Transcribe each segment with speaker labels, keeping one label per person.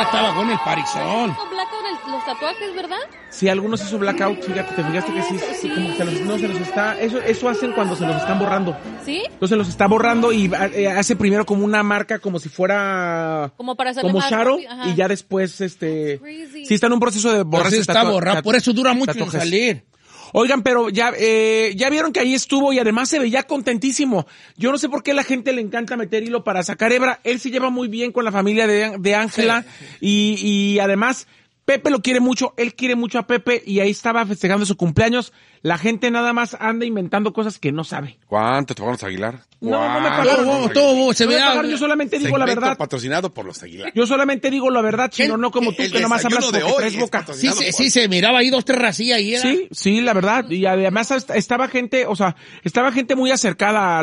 Speaker 1: estaba con el parizón.
Speaker 2: Blackout los tatuajes, ¿verdad?
Speaker 3: Sí, algunos hizo blackout, fíjate, te fijaste que sí, como que se los está, eso hacen cuando se los están borrando.
Speaker 2: ¿Sí?
Speaker 3: Entonces los está borrando y hace primero como una marca como si fuera
Speaker 2: como para hacerle más
Speaker 3: Shadow
Speaker 2: rápido,
Speaker 3: y ya después sí está en un proceso de borrarse.
Speaker 1: Pues está borrado, por eso dura mucho en salir.
Speaker 3: Oigan, pero ya vieron que ahí estuvo y además se veía contentísimo. Yo no sé por qué a la gente le encanta meter hilo para sacar hebra. Él se lleva muy bien con la familia de Ángela y además Pepe lo quiere mucho, él quiere mucho a Pepe y ahí estaba festejando su cumpleaños. La gente nada más anda inventando cosas que no sabe.
Speaker 4: ¿Cuánto te pagaron los Aguilar?
Speaker 3: No me pagaron.
Speaker 1: Se veía.
Speaker 3: Yo solamente digo la verdad.
Speaker 4: Patrocinado por los Aguilar.
Speaker 3: Yo solamente digo la verdad, sino no como tú que nomás hablas porque traes boca.
Speaker 1: Sí, se miraba ahí 2, 3 racillas y era.
Speaker 3: Sí, la verdad. Y además estaba gente muy acercada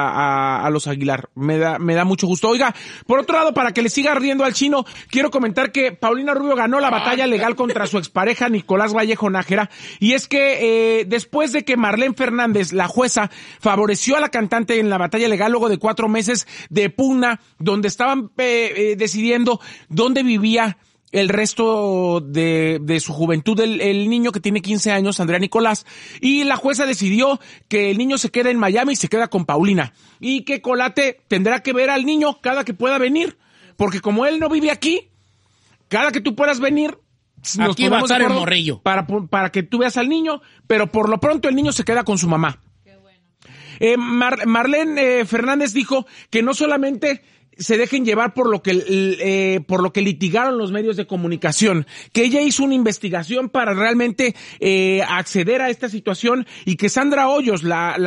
Speaker 3: a los Aguilar. Me da mucho gusto. Oiga, por otro lado, para que le siga riendo al chino, quiero comentar que Paulina Rubio ganó la batalla legal contra su expareja Nicolás Vallejo Nájera. Y es que después de que Marlene Fernández, la jueza, favoreció a la cantante en la batalla legal luego de 4 meses de pugna, donde estaban decidiendo dónde vivía el resto de su juventud el niño que tiene 15 años, Andrea Nicolás, y la jueza decidió que el niño se queda en Miami y se queda con Paulina, y que Colate tendrá que ver al niño cada que pueda venir, porque como él no vive aquí, cada que tú puedas venir,
Speaker 1: aquí va a estar el morrillo.
Speaker 3: Para que tú veas al niño, pero por lo pronto el niño se queda con su mamá. Qué bueno. Marlene Fernández dijo que no solamente se dejen llevar por lo que litigaron los medios de comunicación, que ella hizo una investigación para realmente acceder a esta situación y que Sandra Hoyos,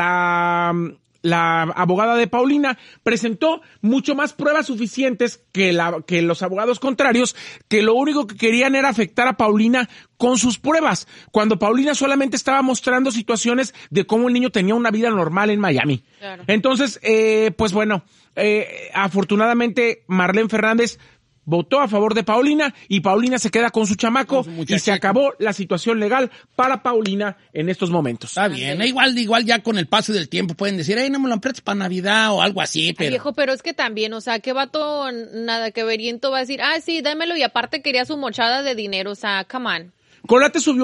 Speaker 3: la abogada de Paulina, presentó mucho más pruebas suficientes que los abogados contrarios, que lo único que querían era afectar a Paulina con sus pruebas, cuando Paulina solamente estaba mostrando situaciones de cómo el niño tenía una vida normal en Miami. Claro. Entonces, pues bueno, afortunadamente Marlene Fernández votó a favor de Paulina y Paulina se queda con su chamaco y se acabó la situación legal para Paulina en estos momentos.
Speaker 1: Está bien, igual ya con el paso del tiempo pueden decir, no me lo prestes para Navidad o algo así, pero...
Speaker 2: Ay, viejo, pero es que también, o sea, ¿qué vato nada que veriento va a decir? Sí, dámelo y aparte quería su mochada de dinero, o sea, come on.
Speaker 3: Colate subió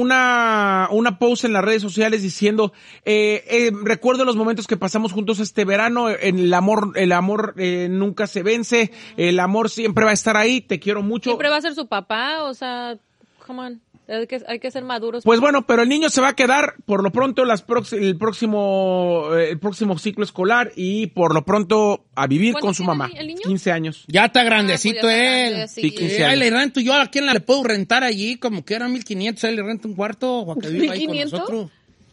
Speaker 3: una post en las redes sociales diciendo, recuerdo los momentos que pasamos juntos este verano, el amor nunca se vence, el amor siempre va a estar ahí, te quiero mucho.
Speaker 2: Siempre va a ser su papá, o sea, come on. Hay que ser maduros.
Speaker 3: Pues bueno, pero el niño se va a quedar por lo pronto el próximo ciclo escolar y por lo pronto a vivir con su mamá.
Speaker 2: ¿El niño?
Speaker 3: 15 años.
Speaker 1: Ya está grandecito
Speaker 2: pues
Speaker 1: él.
Speaker 2: Grande, sí.
Speaker 3: 15 años.
Speaker 1: Ahí le rento yo, ¿a quién le puedo rentar allí? Como que eran 1,500, ahí le rento un cuarto o a que viva ahí con nosotros.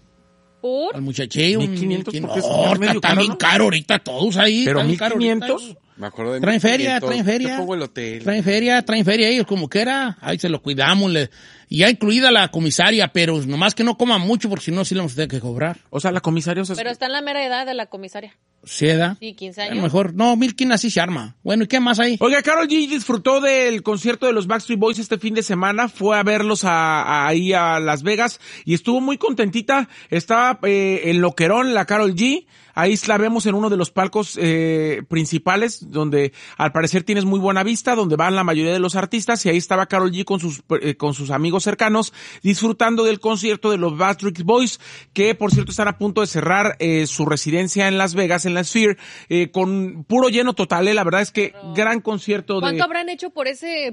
Speaker 2: ¿Por?
Speaker 1: Al muchachillo.
Speaker 3: 1,500 porque
Speaker 1: está bien caro ahorita todos ahí.
Speaker 3: Pero 1,500.
Speaker 4: Me acuerdo de
Speaker 1: traen feria.
Speaker 4: Yo pongo el hotel.
Speaker 1: Traen feria ellos como que era. Ahí se lo cuidamos. Y ya incluida la comisaria, pero nomás que no coman mucho porque si no, sí le vamos a tener que cobrar.
Speaker 3: O sea, la comisaria...
Speaker 2: Pero está en la mera edad de la comisaria.
Speaker 1: ¿Sí, edad?
Speaker 2: Sí, 15 años.
Speaker 1: A lo mejor, no, 1,500 así se arma. Bueno, ¿y qué más hay?
Speaker 3: Oiga, Karol G disfrutó del concierto de los Backstreet Boys este fin de semana, fue a verlos ahí a Las Vegas y estuvo muy contentita, estaba en Loquerón la Karol G, ahí la vemos en uno de los palcos principales, donde al parecer tienes muy buena vista, donde van la mayoría de los artistas, y ahí estaba Karol G con sus amigos cercanos, disfrutando del concierto de los Backstreet Boys, que por cierto están a punto de cerrar su residencia en Las Vegas, en la Sphere, con puro lleno total, la verdad es que gran concierto.
Speaker 2: ¿Cuánto habrán hecho por ese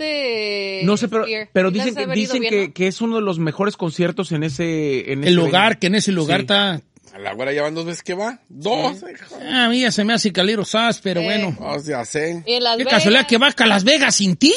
Speaker 3: no sé, pero dicen que es uno de los mejores conciertos en ese
Speaker 1: lugar, que en ese lugar está...
Speaker 4: A la güera ya van 2 veces que va. 2. Sí.
Speaker 1: A mí ya se me hace calero sas, pero bueno.
Speaker 4: Ya sé.
Speaker 1: Qué casualidad que va a Las Vegas sin ti.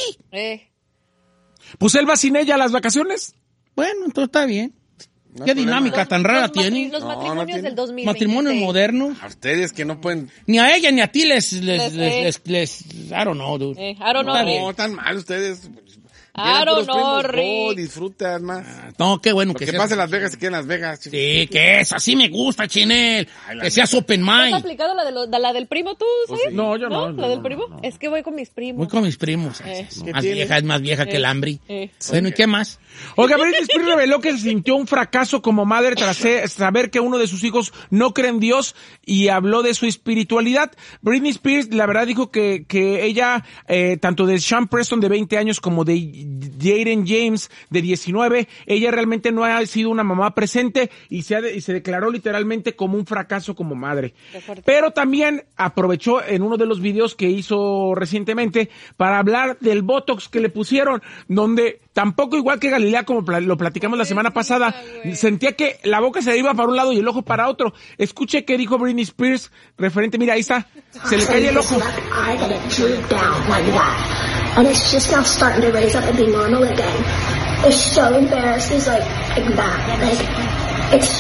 Speaker 3: Pues él va sin ella a las vacaciones.
Speaker 1: Bueno, entonces está bien. No ¿qué dinámica tan rara tiene?
Speaker 2: Los matrimonios del 2020.
Speaker 1: Matrimonios modernos.
Speaker 4: A ustedes que no pueden...
Speaker 1: Ni a ella ni a ti les I don't know, dude.
Speaker 4: I don't know. No, tan mal ustedes.
Speaker 2: I don't know, Rick.
Speaker 4: Disfrutas más.
Speaker 1: No, qué bueno
Speaker 4: Lo
Speaker 1: que
Speaker 4: que
Speaker 1: seas.
Speaker 4: pasa en Las Vegas se queda en Las Vegas. chico.
Speaker 1: Sí, que es, así me gusta, Chinel.
Speaker 4: Ay, la
Speaker 1: Que seas open
Speaker 2: ¿Has
Speaker 1: mind.
Speaker 2: aplicado la del primo tú,
Speaker 4: Pues
Speaker 2: sabes?
Speaker 4: sí.
Speaker 3: No, yo no.
Speaker 2: ¿La del primo?
Speaker 3: no.
Speaker 2: Es que voy con mis primos.
Speaker 1: Voy con mis primos.
Speaker 2: ¿Qué
Speaker 1: Más
Speaker 4: tiene?
Speaker 1: vieja, es más vieja que el hambre.
Speaker 2: Eh.
Speaker 1: Bueno, ¿y qué más?
Speaker 3: Oiga, Britney Spears reveló que se sintió un fracaso como madre tras saber que uno de sus hijos no cree en Dios y habló de su espiritualidad. Britney Spears, la verdad, dijo que ella, tanto de Sean Preston de 20 años como de Jaden James de 19, ella realmente no ha sido una mamá presente y se declaró literalmente como un fracaso como madre.
Speaker 2: Qué fuerte.
Speaker 3: Pero también aprovechó en uno de los videos que hizo recientemente para hablar del Botox que le pusieron, donde tampoco igual que Galilea, como lo platicamos la semana pasada, sentía que la boca se le iba para un lado y el ojo para otro. Escuche qué dijo Britney Spears referente, mira, ahí está, se le cae el ojo.
Speaker 5: Eye that it drew down like that, and it's just now starting to raise up and be normal again. It's so embarrassing, it's like that. Like, it's,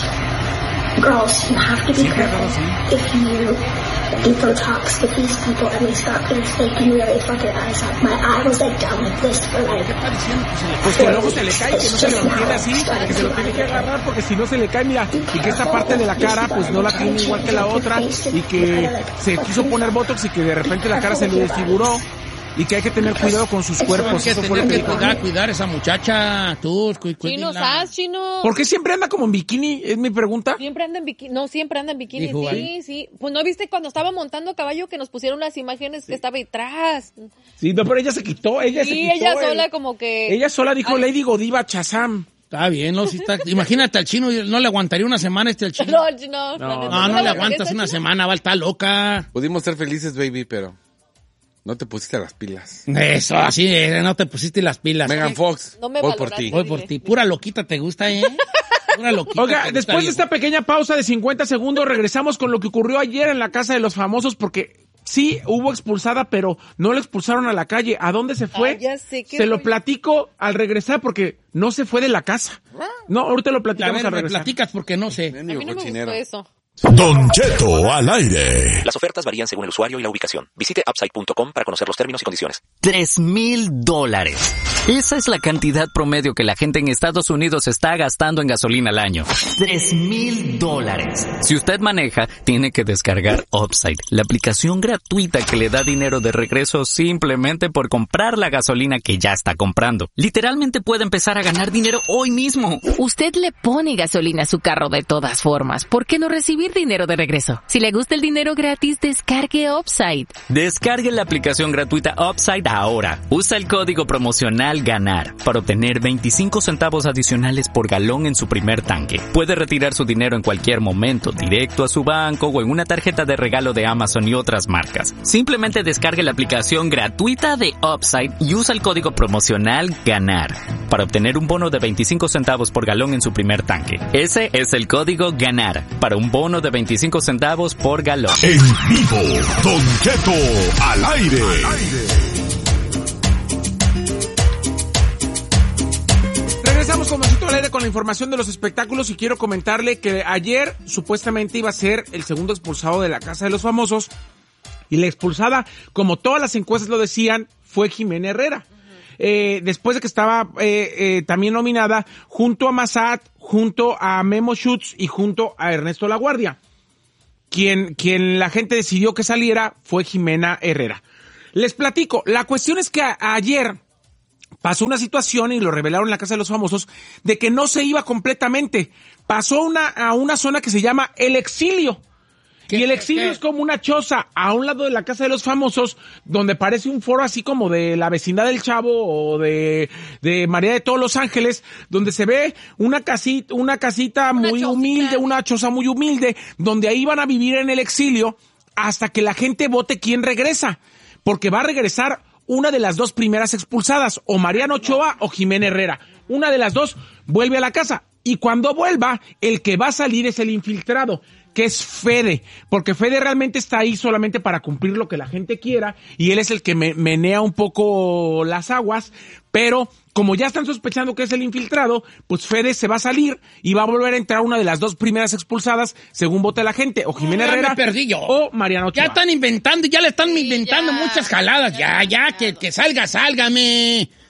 Speaker 5: girls, you have to be careful if you do Botox with these people and these doctors. They can really fuck your eyes up. My eye was like down like this for like.
Speaker 3: Pues que el ojo se le cae, que no se le mantiene así, que se lo tiene que agarrar porque si no se le cae, mira, y que esta parte de la cara pues no la tiene igual que la otra y que se quiso poner Botox y que de repente la cara se le desfiguró y que hay que tener cuidado con sus cuerpos.
Speaker 1: Hay
Speaker 3: Eso
Speaker 1: que
Speaker 3: fue lo
Speaker 1: tener
Speaker 3: que
Speaker 1: que
Speaker 3: dijo.
Speaker 1: cuidar a esa muchacha. Tú,
Speaker 2: Chino,
Speaker 1: cuídala.
Speaker 2: ¿sabes, Chino?
Speaker 3: ¿Por qué siempre anda como en bikini? Es mi pregunta.
Speaker 2: Siempre anda en bikini. No, siempre anda en bikini.
Speaker 1: Dijo,
Speaker 2: Sí,
Speaker 1: ¿vale?
Speaker 2: sí. Pues no viste cuando estaba montando a caballo que nos pusieron las imágenes que estaba detrás.
Speaker 3: Sí, no, pero ella se quitó, ella se
Speaker 2: Sí,
Speaker 3: quitó.
Speaker 2: ella sola como que.
Speaker 3: Ella sola dijo
Speaker 2: Ay.
Speaker 3: Lady Godiva Shazam.
Speaker 1: Está bien, ¿no? Si está... Imagínate al Chino, no le aguantaría una semana al Chino.
Speaker 2: No, no, la neta,
Speaker 1: No le
Speaker 2: la
Speaker 1: aguantas
Speaker 2: neta,
Speaker 1: una
Speaker 2: Chino.
Speaker 1: semana, va, está loca.
Speaker 4: Pudimos ser felices, baby, pero no te pusiste las pilas.
Speaker 1: Eso, así, no te pusiste las pilas.
Speaker 4: Megan Fox,
Speaker 2: No me
Speaker 4: voy por
Speaker 2: valoraste.
Speaker 4: ti.
Speaker 1: Voy por ti. Pura loquita te gusta, ¿eh? Pura loquita.
Speaker 3: Oiga,
Speaker 1: te gusta,
Speaker 3: después de
Speaker 1: viejo.
Speaker 3: esta pequeña pausa de 50 segundos, regresamos con lo que ocurrió ayer en la casa de los famosos, porque sí, hubo expulsada, pero no la expulsaron a la calle. ¿A dónde se fue?
Speaker 2: Ah, ya sé, qué
Speaker 3: Se lo
Speaker 2: rollo.
Speaker 3: platico al regresar, porque no se fue de la casa. No, ahorita lo
Speaker 1: A
Speaker 3: platicamos
Speaker 1: ver,
Speaker 3: al
Speaker 1: me
Speaker 3: regresar.
Speaker 1: platicas porque no sé.
Speaker 2: A mí no me
Speaker 4: Cochinero.
Speaker 2: gustó eso.
Speaker 6: Don Cheto al aire.
Speaker 7: Las ofertas varían según el usuario y la ubicación. Visite Upside.com para conocer los términos y condiciones.
Speaker 8: $3,000. Esa es la cantidad promedio que la gente en Estados Unidos está gastando en gasolina al año. $3,000. Si usted maneja, tiene que descargar Upside, la aplicación gratuita que le da dinero de regreso simplemente por comprar la gasolina que ya está comprando. Literalmente puede empezar a ganar dinero hoy mismo.
Speaker 9: Usted le pone gasolina a su carro de todas formas. ¿Por qué no recibir dinero de regreso? Si le gusta el dinero gratis, descargue Upside.
Speaker 8: Descargue la aplicación gratuita Upside ahora. Usa el código promocional GANAR para obtener 25 centavos adicionales por galón en su primer tanque. Puede retirar su dinero en cualquier momento, directo a su banco o en una tarjeta de regalo de Amazon y otras marcas. Simplemente descargue la aplicación gratuita de Upside y usa el código promocional GANAR para obtener un bono de 25 centavos por galón en su primer tanque. Ese es el código GANAR para un bono de 25 centavos por galón.
Speaker 6: En vivo, Don Cheto al aire.
Speaker 3: Regresamos con Don Cheto al aire con la información de los espectáculos y quiero comentarle que ayer supuestamente iba a ser el segundo expulsado de la Casa de los Famosos y la expulsada, como todas las encuestas lo decían, fue Jimena Herrera. Después de que estaba también nominada junto a Massad, junto a Memo Schutz y junto a Ernesto Laguardia. Quien la gente decidió que saliera fue Jimena Herrera. Les platico, la cuestión es que ayer pasó una situación, y lo revelaron en la Casa de los Famosos, de que no se iba completamente. Pasó a una zona que se llama El Exilio. Y El Exilio es como una choza a un lado de la Casa de los Famosos, donde parece un foro así como de la vecindad del Chavo o de María de todos los Ángeles, donde se ve una casita muy humilde, una choza muy humilde, donde ahí van a vivir en el exilio hasta que la gente vote quién regresa. Porque va a regresar una de las dos primeras expulsadas, o Mariano Ochoa o Jimena Herrera. Una de las dos vuelve a la casa. Y cuando vuelva, el que va a salir es el infiltrado, que es Fede, porque Fede realmente está ahí solamente para cumplir lo que la gente quiera, y él es el que menea un poco las aguas, pero como ya están sospechando que es el infiltrado, pues Fede se va a salir y va a volver a entrar una de las dos primeras expulsadas, según vote la gente, o Jimena
Speaker 1: Ya
Speaker 3: Herrera
Speaker 1: me perdí yo.
Speaker 3: o Mariano Ochoa.
Speaker 1: Ya están inventando, ya le están
Speaker 2: Sí,
Speaker 1: inventando
Speaker 2: ya.
Speaker 1: muchas jaladas. Ya, que salga, sálgame.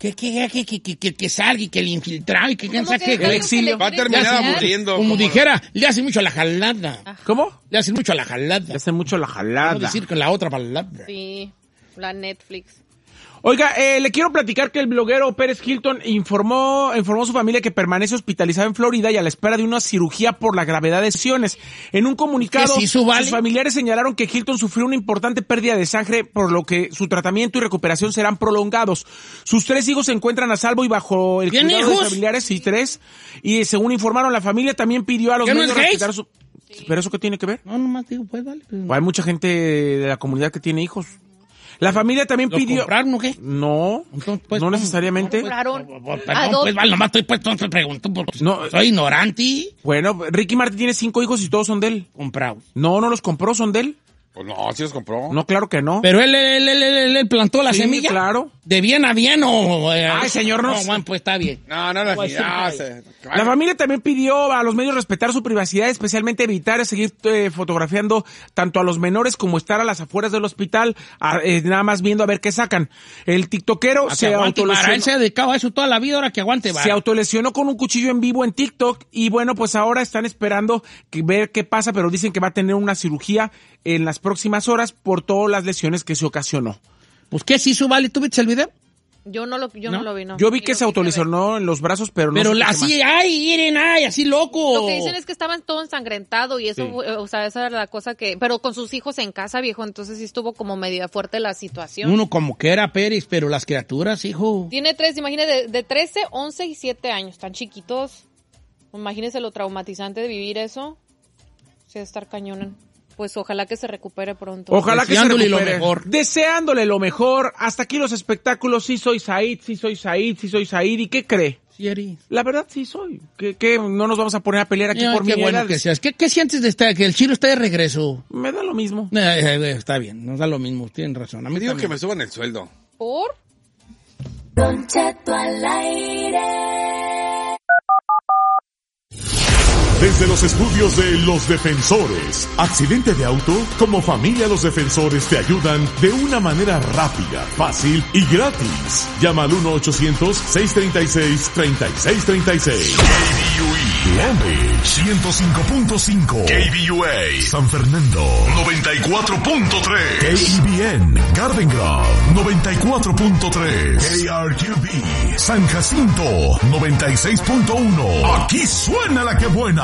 Speaker 1: que salga y que el infiltrado y que
Speaker 2: ¿Cómo
Speaker 1: saque
Speaker 2: que
Speaker 3: el exilio.
Speaker 4: Va a terminar aburriendo.
Speaker 1: Como dijera, le hace mucho a la jalada.
Speaker 3: ¿Cómo?
Speaker 1: Le hace mucho a la jalada.
Speaker 3: Le hace mucho la jalada.
Speaker 1: No decir con la otra palabra.
Speaker 2: Sí, la Netflix.
Speaker 3: Oiga, le quiero platicar que el bloguero Pérez Hilton informó a su familia que permanece hospitalizado en Florida y a la espera de una cirugía por la gravedad de lesiones. En un comunicado,
Speaker 1: ¿Qué hizo, vale?
Speaker 3: sus familiares señalaron que Hilton sufrió una importante pérdida de sangre, por lo que su tratamiento y recuperación serán prolongados. Sus 3 hijos se encuentran a salvo y bajo el
Speaker 1: ¿Tiene
Speaker 3: cuidado de
Speaker 1: hijos?
Speaker 3: familiares, sí, 3. Y según informaron, la familia también pidió a los
Speaker 1: ¿Que no
Speaker 3: medios
Speaker 1: es gay?
Speaker 3: respetar su... ¿Pero eso qué tiene que ver?
Speaker 1: No, nomás digo, pues, vale.
Speaker 3: Hay mucha gente de la comunidad que tiene hijos. La familia también
Speaker 1: ¿Lo
Speaker 3: pidió...
Speaker 1: compraron o qué?
Speaker 3: No,
Speaker 1: Entonces, pues,
Speaker 3: no
Speaker 1: ¿cómo?
Speaker 3: necesariamente.
Speaker 2: Compraron.
Speaker 1: Perdón, pues, vale, nomás estoy puesto, te pregunto, porque
Speaker 3: No.
Speaker 1: soy ignorante.
Speaker 3: Bueno, Ricky Martin tiene 5 hijos y todos son de él.
Speaker 1: Comprados.
Speaker 3: No los compró, son de él.
Speaker 4: Pues no, sí los compró.
Speaker 3: No, claro que no.
Speaker 1: Pero él plantó la
Speaker 3: Sí,
Speaker 1: semilla.
Speaker 3: claro.
Speaker 1: ¿De bien a bien o...?
Speaker 3: Ay, señor, no.
Speaker 1: No, bueno, pues está bien.
Speaker 4: No, no,
Speaker 1: Pues,
Speaker 3: La familia también pidió a los medios respetar su privacidad, especialmente evitar seguir fotografiando tanto a los menores como estar a las afueras del hospital, nada más viendo a ver qué sacan. El tiktokero
Speaker 1: A que
Speaker 3: se
Speaker 1: aguante, para él
Speaker 3: autolesionó.
Speaker 1: se ha dedicado a eso toda la vida, ahora que aguante, va.
Speaker 3: Se autolesionó con un cuchillo en vivo en TikTok y bueno, pues ahora están esperando ver qué pasa, pero dicen que va a tener una cirugía en las próximas horas por todas las lesiones que se ocasionó.
Speaker 1: Pues, ¿qué se hizo, vale? ¿Tú viste el video?
Speaker 2: Yo no lo vi, no.
Speaker 3: Yo vi
Speaker 2: Ni
Speaker 3: que
Speaker 2: lo
Speaker 3: se
Speaker 2: quise
Speaker 3: autolesionó en los brazos, pero no
Speaker 1: Pero
Speaker 3: sé qué
Speaker 1: así,
Speaker 3: más.
Speaker 1: ay, miren, ay, así loco.
Speaker 2: Lo que dicen es que estaban todo ensangrentado y eso, o sea, esa era la cosa que... Pero con sus hijos en casa, viejo, entonces sí estuvo como medio fuerte la situación.
Speaker 1: Uno como que era Pérez, pero las criaturas, hijo.
Speaker 2: Tiene 3, imagínate, de 13, 11 y 7 años, tan chiquitos. Imagínese lo traumatizante de vivir eso. Sí, de estar cañón. Pues ojalá que se recupere pronto.
Speaker 3: Ojalá que se
Speaker 1: Deseándole lo
Speaker 3: recupere.
Speaker 1: mejor.
Speaker 3: Deseándole lo mejor. Hasta aquí los espectáculos. Sí soy Said, sí soy Said, sí soy Said. ¿Y qué cree?
Speaker 1: Sí, Eri.
Speaker 3: La verdad sí soy. ¿Qué? No nos vamos a poner a pelear aquí
Speaker 1: Ay,
Speaker 3: por
Speaker 1: qué
Speaker 3: mi
Speaker 1: bueno
Speaker 3: edad.
Speaker 1: que seas. ¿Qué sientes de estar, que el Chilo está de regreso?
Speaker 3: Me da lo mismo.
Speaker 1: Está bien, nos da lo mismo, tienen razón. A mí
Speaker 4: Digo
Speaker 1: también.
Speaker 4: que me suban el sueldo.
Speaker 2: ¿Por?
Speaker 10: Don Cheto al aire.
Speaker 6: Desde los estudios de Los Defensores. Accidente de auto. Como familia, Los Defensores te ayudan de una manera rápida, fácil y gratis. Llama al 1-800-636-3636. KBUE Long Beach 105.5. KBUA San Fernando 94.3. KEBN Garden Grove 94.3. KRQB San Jacinto 96.1. Aquí suena la que buena.